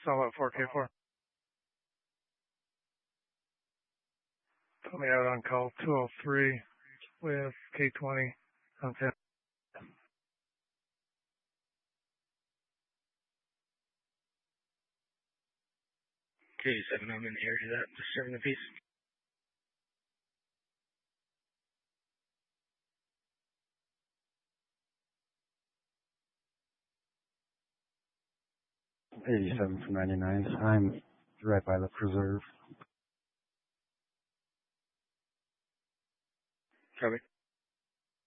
Summit 4K4. Put me out on call 203 with K20 on 10. K7, I'm in the area that disturbing the peace. '87 from 99. I'm right by the preserve. Copy.